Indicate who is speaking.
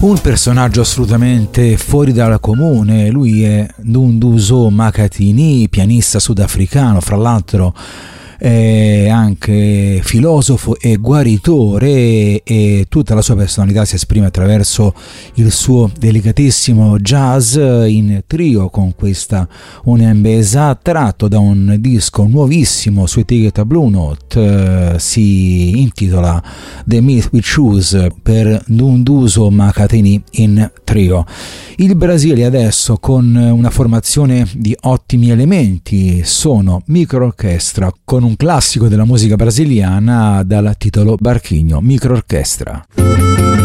Speaker 1: Un personaggio assolutamente fuori dal comune, lui è Dunduzo Makhathini, pianista sudafricano, fra l'altro è anche filosofo e guaritore, e tutta la sua personalità si esprime attraverso il suo delicatissimo jazz in trio con questa Unembeza, tratto da un disco nuovissimo su etichetta Blue Note, si intitola The Myth We Choose per Dunduzo Makhathini in trio. Il Brasile adesso con una formazione di ottimi elementi, sono microorchestra con un classico della musica brasiliana dal titolo Barquinho, microorchestra.